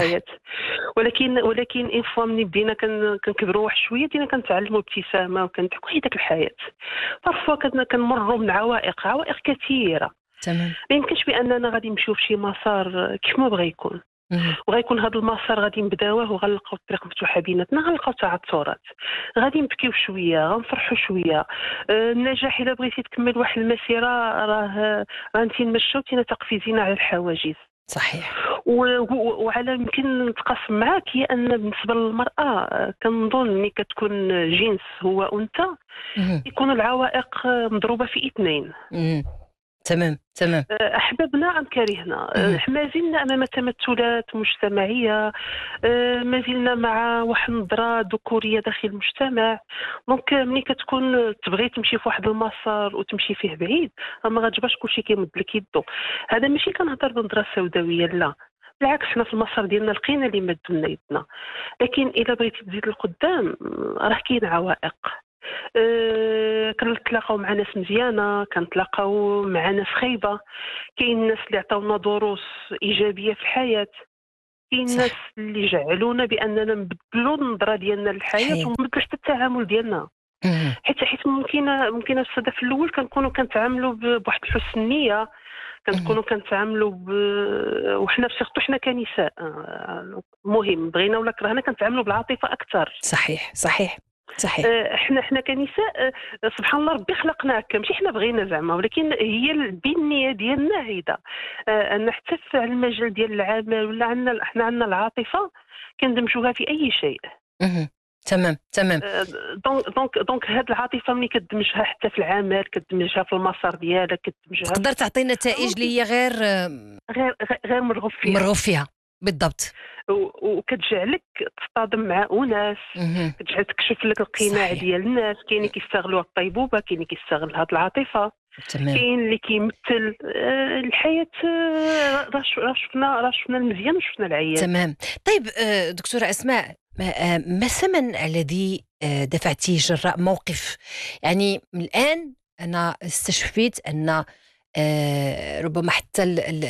الحياه. ولكن ان فوا ملي بدينا كنكبروا واحد شويه، بدينا كنتعلموا ابتسامه وكنضحكوا هي داك الحياه. بارفوا كنمروا من عوائق كثيره. تمام. ما يمكنش باننا غادي نمشيو في شي مسار كيف ما بغى يكون، وغيكون هذا المسار غادي نبداوه وغنلقاو الطريق مفتوحه بيناتنا، غنلقاو تعثرات، غادي نبكيو شويه، غنفرحوا شويه. النجاح الا بغيتي تكمل واحد المسيره راه انت نمشاو تينا تقفزين على الحواجز. صحيح. وعلى يمكن نتقاسم معاك هي ان بالنسبه للمراه كنظن ملي كتكون جنس هو انثى يكون العوائق مضروبه في اثنين. تمام. أحببنا أم كرهنا، ما زلنا أمام تمثلات مجتمعية، ما زلنا مع واحد النظرة ذكورية داخل المجتمع. دونك ملي كتكون تبغي تمشي في واحد المسار وتمشي فيه بعيد، ما غتجبرش كلشي كيمد لك يدو. هذا ماشي كنهضر بنظرة سوداوية، لا بالعكس، حنا في المسار ديالنا لقينا اللي مدوا لنا يدنا. لكن إلا بغيتي تزيد لقدام راه كاين عوائق. كنتلاقاو مع ناس مزيانه، كنتلاقاو مع ناس خايبه. كاين الناس اللي عطاونا دروس ايجابيه في الحياه، كاين الناس صح. اللي جعلونا باننا نبدلوا النظره ديالنا للحياه ونبدلوا حتى التعامل ديالنا. حيت ممكنه في الاول كنتعاملوا بواحد حسن النيه، كنكونوا كنتعاملوا وحنا سيرتو حنا كنساء، مهم بغينا ولا كرهنا كنتعاملوا بالعاطفه اكثر. صحيح. حنا كنساء، سبحان الله ربي خلقنا هكا، ماشي حنا بغينا زعما، ولكن هي بالنيه ديالنا هيدا. ان حتى في المجال ديال العمل ولا حنا عندنا العاطفه كندمجوها في اي شيء. تمام. دونك هاد العاطفه ملي كتدمجها حتى في العمل، كتدمجها في المسار ديالك، كتدمجها تقدر تعطي نتائج اللي هي غير مرغوب فيها بالضبط، وكتجعلك تصطدم مع اناس، كتجعل تكشف لك القناع ديال الناس. كاين اللي كيستغلوا الطيبوبه، كاين اللي كيستغل هاد العاطفه، كاين اللي كيمثل الحياه. راه شفنا المزيان وشفنا العيان. تمام. طيب دكتوره اسماء، ما الثمن الذي دفعتيه جراء موقف؟ يعني الآن أنا استشفيت أن ربما حتى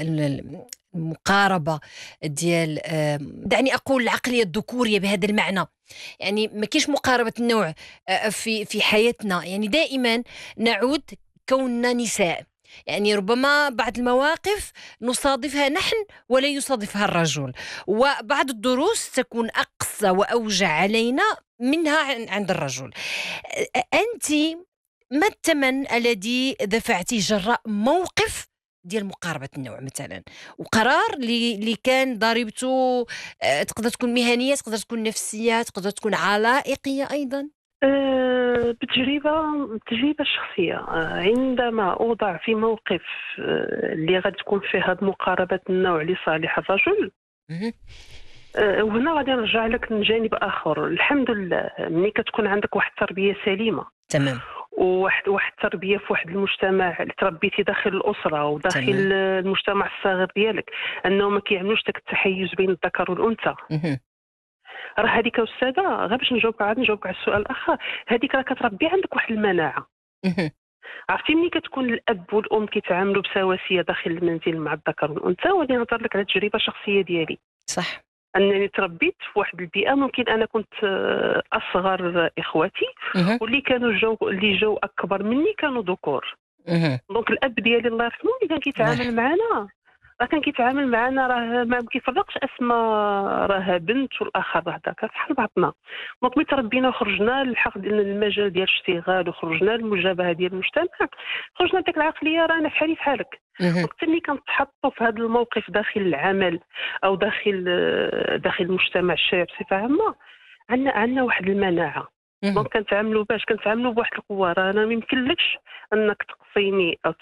المقاربة ديال دعني أقول العقلية الذكورية بهذا المعنى، يعني ما كاينش مقاربة النوع في حياتنا، يعني دائما نعود كوننا نساء، يعني ربما بعض المواقف نصادفها نحن ولا يصادفها الرجل، وبعض الدروس تكون أقسى وأوجع علينا منها عند الرجل. أنت ما الثمن الذي دفعتيه جراء موقف ديال مقاربة النوع مثلا، وقرار اللي كان ضريبته تقدر تكون مهنية، تقدر تكون نفسية، تقدر تكون علائقية أيضا؟ بتجربة شخصية. عندما أوضع في موقف اللي غادي تكون فيه هذه مقاربة النوع لصالح الرجل، وهنا غادي نرجع لك من جانب آخر. الحمد لله ملي كتكون عندك واحد التربية سليمة، تمام، واحد التربية في واحد المجتمع اللي تربيتي داخل الأسرة وداخل تمام. المجتمع الصغير ديالك، أنه ما كيعملوش داك التحيز بين الذكر والأنثى. راه هذيك أستاذة، غير باش نجاوبك على السؤال الآخر، هذيك راه كتربي عندك واحد المناعة. عرفتي ملي كتكون الأب والأم كيتعاملوا بسواسية داخل المنزل مع الذكر والأنثى. وغادي نهضر لك على التجربة الشخصية ديالي. صح. أنني تربيت في واحد البيئة، ممكن أنا كنت أصغر إخواتي، واللي اللي جاو أكبر مني كانوا ذكور. دونك الأب ديالي الله يرحمه اللي كان كيتعامل معنا، كان كيتعامل معنا راه ما كيفرقش اسماء، راه بنت والاخر راه ذكر بحال بعضنا. دونك ملي تربينا وخرجنا للحق ديال المجال ديال الاشتغال وخرجنا للمجابهه ديال المجتمع، خرجنا ديك العقليه راه انا فحالي فحالك. دونك ملي كنتحطوا في هذا الموقف داخل العمل او داخل المجتمع الشائع بصفه عامه، عندنا واحد المناعه. دونك كنتعاملوا بواحد القوه. راه انا ما يمكنلكش انك تقصيني او